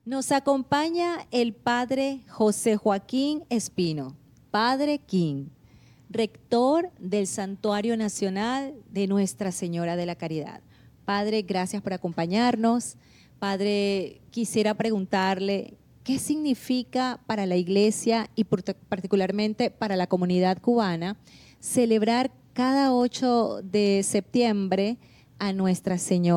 Nos acompaña el padre José Joaquín Espino, Padre King, rector del Santuario Nacional de Nuestra Señora de la Caridad. Padre, gracias por acompañarnos. Padre, quisiera preguntarle, ¿qué significa para la Iglesia y particularmente para la comunidad cubana celebrar cada 8 de septiembre a Nuestra Señora